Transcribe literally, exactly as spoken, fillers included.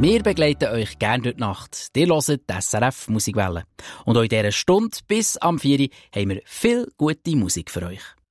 Wir begleiten euch gerne durch die Nacht. Ihr hört die S R F Musikwelle. Und auch in dieser Stunde bis am vier Uhr haben wir viel gute Musik für euch.